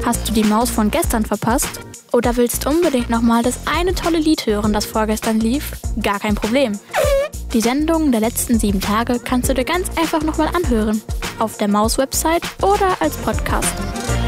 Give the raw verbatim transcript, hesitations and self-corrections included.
Hast du die Maus von gestern verpasst? Oder willst unbedingt nochmal das eine tolle Lied hören, das vorgestern lief? Gar kein Problem. Die Sendungen der letzten sieben Tage kannst du dir ganz einfach nochmal anhören. Auf der Maus-Website oder als Podcast.